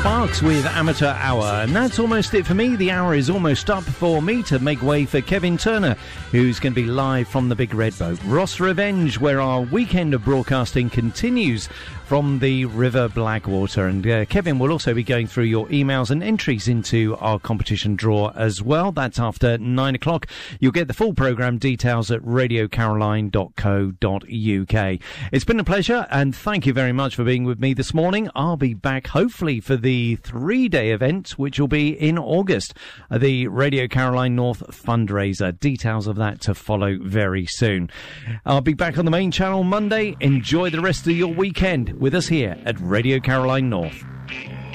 Sparks with Amateur Hour. And that's almost it for me. The hour is almost up for me to make way for Kevin Turner, who's going to be live from the Big Red Boat. Ross Revenge, where our weekend of broadcasting continues from the River Blackwater. And Kevin will also be going through your emails and entries into our competition draw as well. That's after 9 o'clock. You'll get the full programme details at radiocaroline.co.uk. It's been a pleasure, and thank you very much for being with me this morning. I'll be back hopefully for the 3-day event, which will be in August, the Radio Caroline North fundraiser. Details of that to follow very soon. I'll be back on the main channel Monday. Enjoy the rest of your weekend with us here at Radio Caroline North.